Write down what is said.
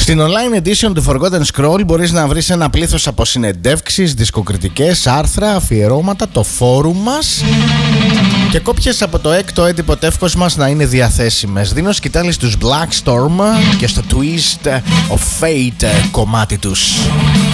Στην online edition του Forgotten Scroll μπορείς να βρεις ένα πλήθος από συνεντεύξεις, δισκοκριτικές, άρθρα, αφιερώματα, το φόρουμ μας και κόπιες από το έκτο έντυπο τεύχος μας να είναι διαθέσιμες. Δίνω σκητάλη στους Black Storm και στο Twist of Fate κομμάτι τους.